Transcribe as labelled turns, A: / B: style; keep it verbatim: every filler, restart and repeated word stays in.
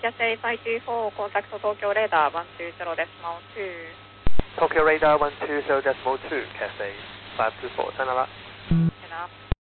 A: Cathay five two four, contact Tokyo Radar one two zero decimal two.
B: Tokyo Radar one two zero decimal two, Cathay five two four, turn up.
A: Turn up.